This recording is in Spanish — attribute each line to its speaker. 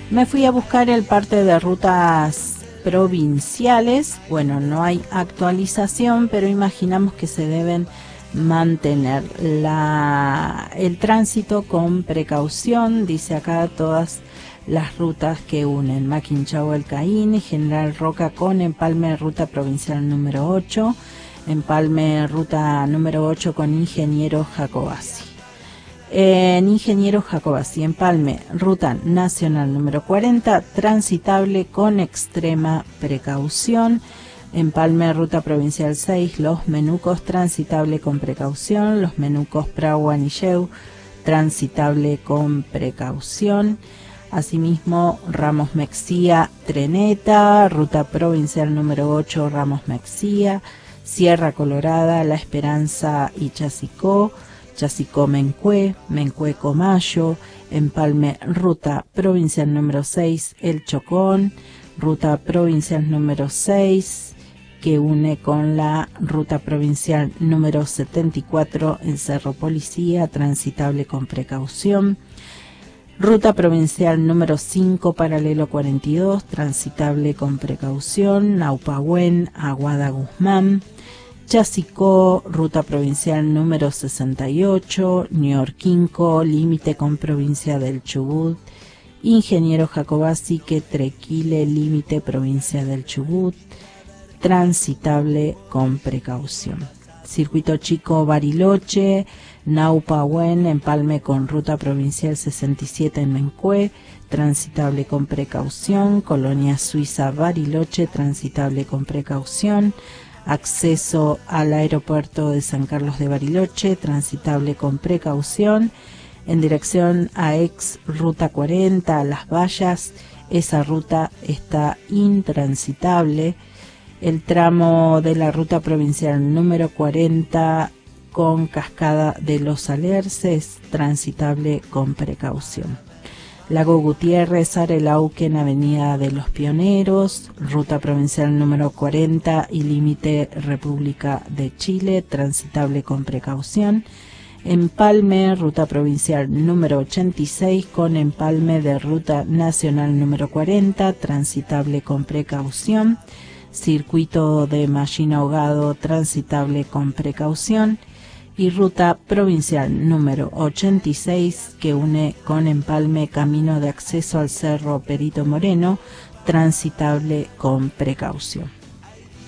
Speaker 1: Me fui a buscar el parte de rutas provinciales. Bueno, no hay actualización, pero imaginamos que se deben mantener el tránsito con precaución. Dice acá todas las rutas que unen Maquinchao-El Caín, General Roca con Empalme, ruta provincial número 8, Empalme, ruta número 8 con Ingeniero Jacobasi. En Ingeniero Jacobasi, Empalme, ruta nacional número 40, transitable con extrema precaución. Empalme, ruta provincial 6, Los Menucos, transitable con precaución. Los Menucos, Prahuanilleu, transitable con precaución. Asimismo, Ramos Mexía, Treneta, ruta provincial número 8, Ramos Mexía. Sierra Colorada, La Esperanza y Chasicó, Chasicó Mencué, Mencué Comayo. Empalme, ruta provincial número 6, El Chocón, ruta provincial número 6, que une con la ruta provincial número 74, el Cerro Policía, transitable con precaución. Ruta provincial número 5, paralelo 42, transitable con precaución. Naupahuén, Aguada Guzmán. Chasicó, ruta provincial número 68, Ñorquinco, límite con provincia del Chubut. Ingeniero Jacobasi, Quetrequile, límite provincia del Chubut, transitable con precaución. Circuito Chico, Bariloche, Naupahuén, Empalme con ruta provincial 67 en Mencué, transitable con precaución. Colonia Suiza, Bariloche, transitable con precaución. Acceso al aeropuerto de San Carlos de Bariloche, transitable con precaución. En dirección a ex ruta 40, a Las Vallas, esa ruta está intransitable. El tramo de la ruta provincial número 40 con Cascada de los Alerces, transitable con precaución. Lago Gutiérrez, Arelauquen, Avenida de los Pioneros, ruta provincial número 40 y límite República de Chile, transitable con precaución. Empalme, ruta provincial número 86 con empalme de ruta nacional número 40, transitable con precaución. Circuito de Mallín Ahogado, transitable con precaución. Y ruta provincial número 86 que une con Empalme camino de acceso al Cerro Perito Moreno, transitable con precaución.